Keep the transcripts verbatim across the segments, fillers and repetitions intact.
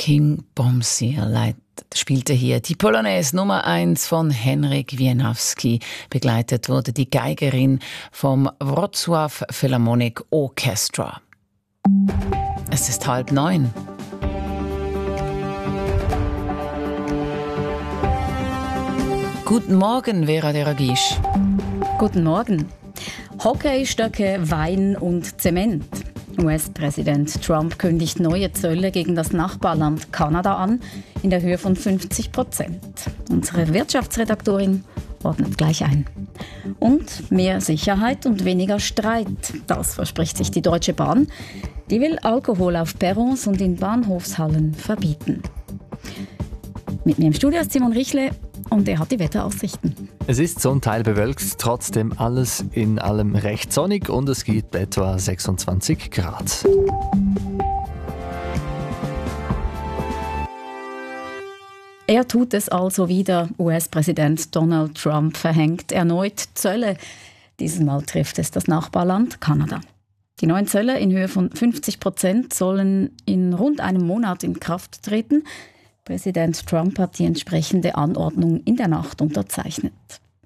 King Bombseel spielte hier die Polonaise Nummer eins von Henryk Wieniawski. Begleitet wurde die Geigerin vom Wrocław Philharmonic Orchestra. Es ist halb neun. Guten Morgen, Vera Deragisch. Guten Morgen. Hockeystöcke, Wein und Zement. U S-Präsident Trump kündigt neue Zölle gegen das Nachbarland Kanada an, in der Höhe von fünfzig Prozent. Unsere Wirtschaftsredaktorin ordnet gleich ein. Und mehr Sicherheit und weniger Streit. Das verspricht sich die Deutsche Bahn. Die will Alkohol auf Perrons und in Bahnhofshallen verbieten. Mit mir im Studio ist Simon Richle und er hat die Wetteraussichten. Es ist zum Teil bewölkt, trotzdem alles in allem recht sonnig und es gibt etwa sechsundzwanzig Grad. Er tut es also wieder. U S-Präsident Donald Trump verhängt erneut Zölle. Dieses Mal trifft es das Nachbarland Kanada. Die neuen Zölle in Höhe von fünfzig Prozent sollen in rund einem Monat in Kraft treten. Präsident Trump hat die entsprechende Anordnung in der Nacht unterzeichnet.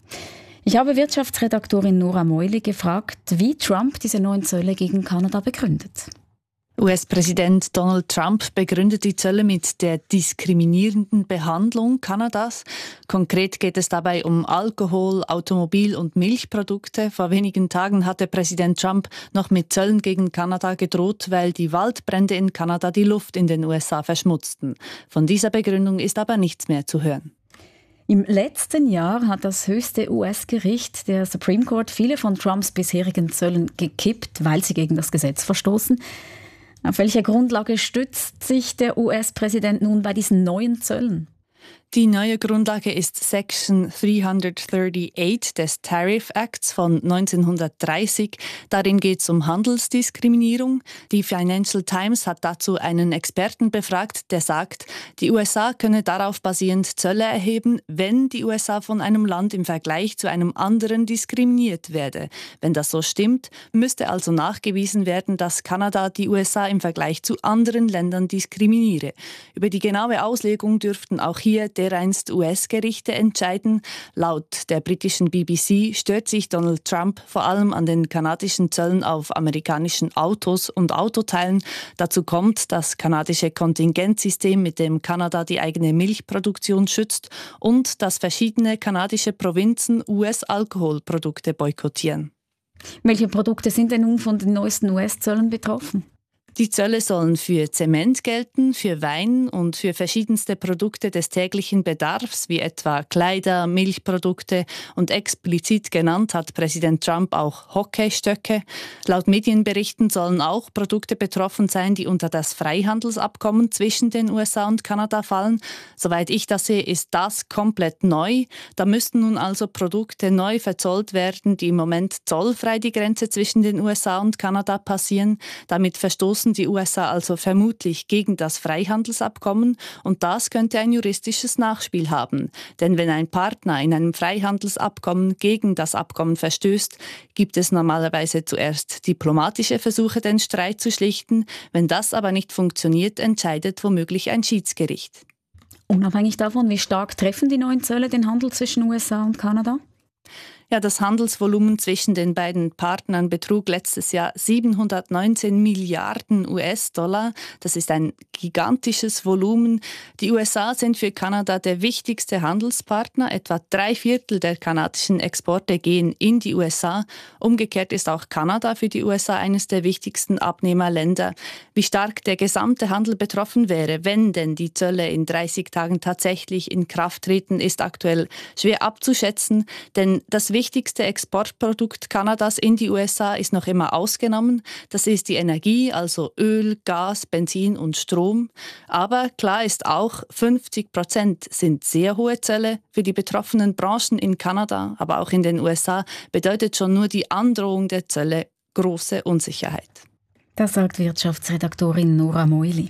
Ich habe Wirtschaftsredaktorin Nora Meuli gefragt, wie Trump diese neuen Zölle gegen Kanada begründet. U S-Präsident Donald Trump begründet die Zölle mit der diskriminierenden Behandlung Kanadas. Konkret geht es dabei um Alkohol, Automobil- und Milchprodukte. Vor wenigen Tagen hatte Präsident Trump noch mit Zöllen gegen Kanada gedroht, weil die Waldbrände in Kanada die Luft in den U S A verschmutzten. Von dieser Begründung ist aber nichts mehr zu hören. Im letzten Jahr hat das höchste U S-Gericht, der Supreme Court, viele von Trumps bisherigen Zöllen gekippt, weil sie gegen das Gesetz verstoßen. Auf welcher Grundlage stützt sich der U S-Präsident nun bei diesen neuen Zöllen? Die neue Grundlage ist Section dreihundertachtunddreißig des Tariff Acts von neunzehnhundertdreißig. Darin geht es um Handelsdiskriminierung. Die Financial Times hat dazu einen Experten befragt, der sagt, die U S A könne darauf basierend Zölle erheben, wenn die U S A von einem Land im Vergleich zu einem anderen diskriminiert werde. Wenn das so stimmt, müsste also nachgewiesen werden, dass Kanada die U S A im Vergleich zu anderen Ländern diskriminiere. Über die genaue Auslegung dürften auch hier dereinst U S-Gerichte entscheiden. Laut der britischen B B C stört sich Donald Trump vor allem an den kanadischen Zöllen auf amerikanischen Autos und Autoteilen. Dazu kommt das kanadische Kontingentsystem, mit dem Kanada die eigene Milchproduktion schützt, und dass verschiedene kanadische Provinzen U S-Alkoholprodukte boykottieren. Welche Produkte sind denn nun von den neuesten U S-Zöllen betroffen? Die Zölle sollen für Zement gelten, für Wein und für verschiedenste Produkte des täglichen Bedarfs, wie etwa Kleider, Milchprodukte, und explizit genannt hat Präsident Trump auch Hockeystöcke. Laut Medienberichten sollen auch Produkte betroffen sein, die unter das Freihandelsabkommen zwischen den U S A und Kanada fallen. Soweit ich das sehe, ist das komplett neu. Da müssten nun also Produkte neu verzollt werden, die im Moment zollfrei die Grenze zwischen den U S A und Kanada passieren. Damit verstoßen die U S A also vermutlich gegen das Freihandelsabkommen, und das könnte ein juristisches Nachspiel haben. Denn wenn ein Partner in einem Freihandelsabkommen gegen das Abkommen verstößt, gibt es normalerweise zuerst diplomatische Versuche, den Streit zu schlichten. Wenn das aber nicht funktioniert, entscheidet womöglich ein Schiedsgericht. Unabhängig davon, wie stark treffen die neuen Zölle den Handel zwischen U S A und Kanada? Ja, das Handelsvolumen zwischen den beiden Partnern betrug letztes Jahr siebenhundertneunzehn Milliarden U S-Dollar. Das ist ein gigantisches Volumen. Die U S A sind für Kanada der wichtigste Handelspartner. Etwa drei Viertel der kanadischen Exporte gehen in die U S A. Umgekehrt ist auch Kanada für die U S A eines der wichtigsten Abnehmerländer. Wie stark der gesamte Handel betroffen wäre, wenn denn die Zölle in dreißig Tagen tatsächlich in Kraft treten, ist aktuell schwer abzuschätzen, denn das wichtigste Exportprodukt Kanadas in die U S A ist noch immer ausgenommen. Das ist die Energie, also Öl, Gas, Benzin und Strom. Aber klar ist auch, fünfzig Prozent sind sehr hohe Zölle. Für die betroffenen Branchen in Kanada, aber auch in den U S A, bedeutet schon nur die Androhung der Zölle große Unsicherheit. Das sagt Wirtschaftsredaktorin Nora Meuli.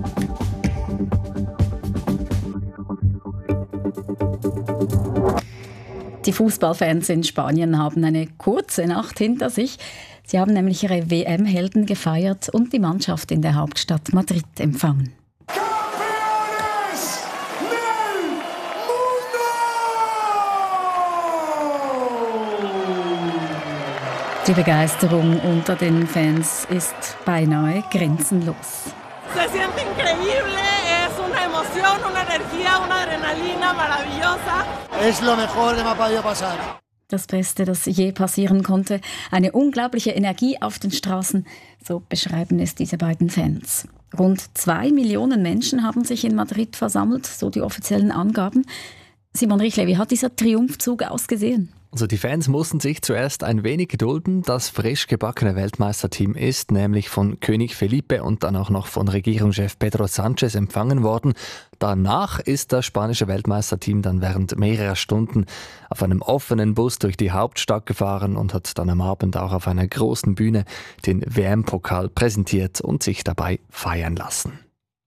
Die Fußballfans in Spanien haben eine kurze Nacht hinter sich. Sie haben nämlich ihre W M-Helden gefeiert und die Mannschaft in der Hauptstadt Madrid empfangen. Die Begeisterung unter den Fans ist beinahe grenzenlos. Se siente increíble, es una emoción, una energía, una adrenalina maravillosa. Es lo mejor que me ha podido pasar. Das Beste, das je passieren konnte. Eine unglaubliche Energie auf den Straßen, so beschreiben es diese beiden Fans. Rund zwei Millionen Menschen haben sich in Madrid versammelt, so die offiziellen Angaben. Simon Richle, wie hat dieser Triumphzug ausgesehen? Also die Fans mussten sich zuerst ein wenig gedulden. Das frisch gebackene Weltmeisterteam ist nämlich von König Felipe und dann auch noch von Regierungschef Pedro Sánchez empfangen worden. Danach ist das spanische Weltmeisterteam dann während mehrerer Stunden auf einem offenen Bus durch die Hauptstadt gefahren und hat dann am Abend auch auf einer großen Bühne den W M-Pokal präsentiert und sich dabei feiern lassen.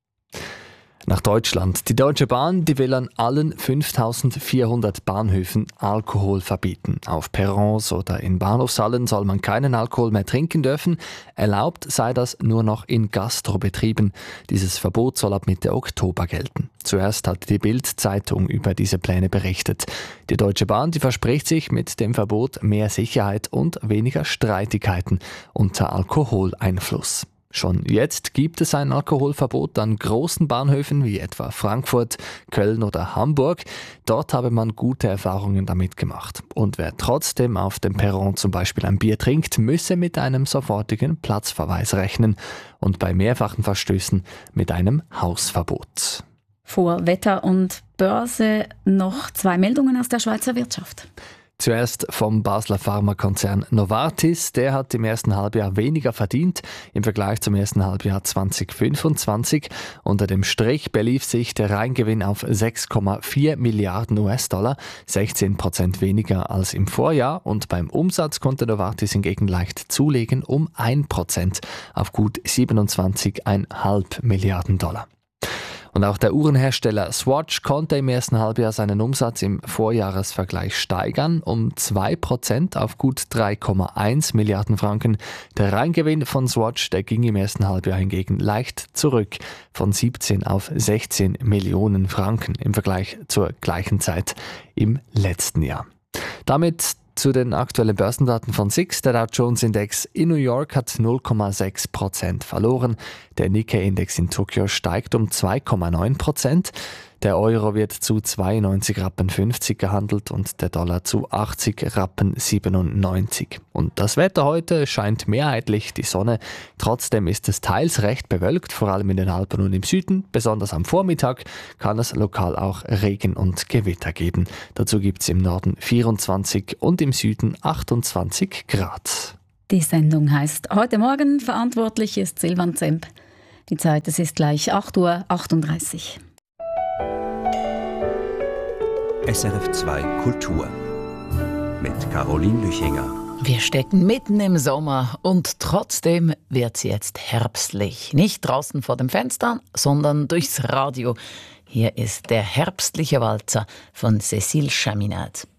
Nach Deutschland. Die Deutsche Bahn, die will an allen fünftausendvierhundert Bahnhöfen Alkohol verbieten. Auf Perrons oder in Bahnhofshallen soll man keinen Alkohol mehr trinken dürfen. Erlaubt sei das nur noch in Gastrobetrieben. Dieses Verbot soll ab Mitte Oktober gelten. Zuerst hat die Bild-Zeitung über diese Pläne berichtet. Die Deutsche Bahn, die verspricht sich mit dem Verbot mehr Sicherheit und weniger Streitigkeiten unter Alkoholeinfluss. Schon jetzt gibt es ein Alkoholverbot an großen Bahnhöfen wie etwa Frankfurt, Köln oder Hamburg. Dort habe man gute Erfahrungen damit gemacht. Und wer trotzdem auf dem Perron zum Beispiel ein Bier trinkt, müsse mit einem sofortigen Platzverweis rechnen und bei mehrfachen Verstößen mit einem Hausverbot. Vor Wetter und Börse noch zwei Meldungen aus der Schweizer Wirtschaft. Zuerst vom Basler Pharmakonzern Novartis. Der hat im ersten Halbjahr weniger verdient im Vergleich zum ersten Halbjahr zwanzig fünfundzwanzig. Unter dem Strich belief sich der Reingewinn auf sechs Komma vier Milliarden U S-Dollar, sechzehn Prozent weniger als im Vorjahr. Und beim Umsatz konnte Novartis hingegen leicht zulegen um ein Prozent auf gut siebenundzwanzig Komma fünf Milliarden Dollar. Und auch der Uhrenhersteller Swatch konnte im ersten Halbjahr seinen Umsatz im Vorjahresvergleich steigern um zwei Prozent auf gut drei Komma eins Milliarden Franken. Der Reingewinn von Swatch, der ging im ersten Halbjahr hingegen leicht zurück von siebzehn auf sechzehn Millionen Franken im Vergleich zur gleichen Zeit im letzten Jahr. Damit zu den aktuellen Börsendaten von S I X. Der Dow Jones Index in New York hat null Komma sechs Prozent verloren. Der Nikkei-Index in Tokio steigt um zwei Komma neun Prozent. Der Euro wird zu zweiundneunzig Rappen fünfzig gehandelt und der Dollar zu achtzig Rappen siebenundneunzig. Und das Wetter heute scheint mehrheitlich die Sonne. Trotzdem ist es teils recht bewölkt, vor allem in den Alpen und im Süden. Besonders am Vormittag kann es lokal auch Regen und Gewitter geben. Dazu gibt es im Norden vierundzwanzig und im Süden achtundzwanzig Grad. Die Sendung heißt «Heute Morgen». Verantwortlich ist Silvan Zemp. Die Zeit, es ist gleich acht Uhr achtunddreißig. S R F zwei Kultur mit Caroline Lüchinger. Wir stecken mitten im Sommer und trotzdem wird's jetzt herbstlich. Nicht draußen vor dem Fenster, sondern durchs Radio. Hier ist der herbstliche Walzer von Cécile Chaminade.